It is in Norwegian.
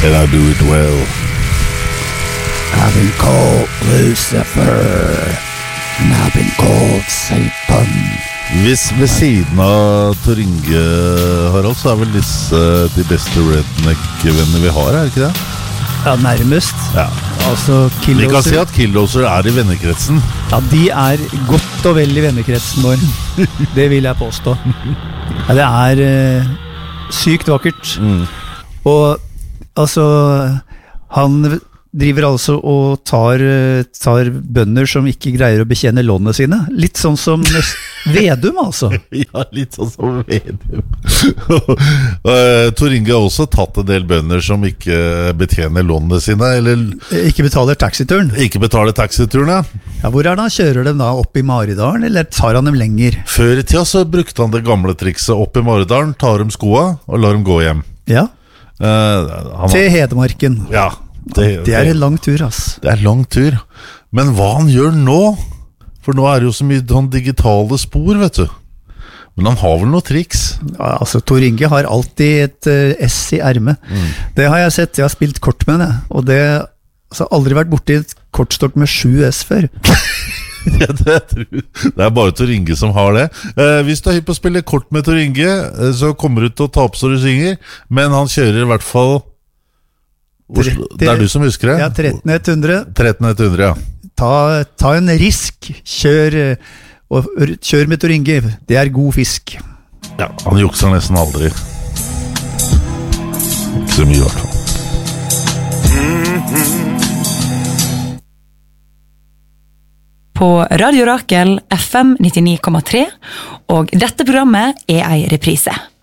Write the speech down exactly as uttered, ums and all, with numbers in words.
And I do it well. I've been called Lucifer, and I've been called Satan. Hvis ved siden av Tor Inge, Harald, så er vel disse de beste redneck-venner vi har, er det ikke det? Ja, nærmest. Ja. Altså, Killdozer. Vi kan si at Killdozer er i vennekretsen. Ja, de er godt og vel i vennekretsen vår. Det vil jeg påstå. Ja, det er uh, sykt vakkert. Mm. Og altså, han driver altså og tar, tar bønder som ikke greier å bekjenne lånene sine. Litt sånn som Vedum, altså. Ja, litt sånn som Vedum. Tor Inge har også tatt en del bønder som ikke betjener lånene sine, eller ikke betaler taxituren. Ikke betaler taxituren, ja. Ja, hvor er det han kjører dem da? Opp i Maridalen, eller tar han dem lenger? Før i tida så brukte han det gamle trikset opp i Maridalen, tar dem skoa og lar dem gå hjem. Ja, uh, han, til Hedmarken. Ja. Det, det er en lang tur, ass. Det er lang tur. Men hva han gjør nå? For nå er det jo så mye sånn digitale spor, vet du. Men han har vel noe triks? Ja, altså, Tor Inge har alltid et uh, S i ermet. Mm. Det har jeg sett. Jeg har spilt kort med det. Og det har altså, aldri vært borte i et kortstokk med sju S før. Ja, det, det er bare Tor Inge som har det. eh, Hvis du er hypp på å spille kort med Tor Inge, eh, så kommer du til å ta opp så du synger. Men han kjører i hvert fall Oslo, det er du som husker det? Ja, tretten ett hundre. tretten ett hundre, ja. Ta, ta en risk. Kjør, og, kjør med Tor Inge. Det er god fisk. Ja, han jukser nesten aldri. Ikke så mye i hvert fall. På Radio Rakel F M nittini komma tre, og dette programmet er ei reprise.